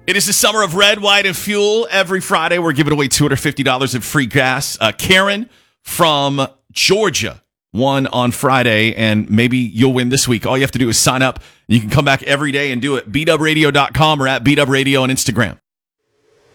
It is the summer of red, white, and fuel. Every Friday, we're giving away $250 in free gas. Karen from Georgia won on Friday, and maybe you'll win this week. All you have to do is sign up. You can come back every day and do it. BWradio.com or at BWRadio on Instagram.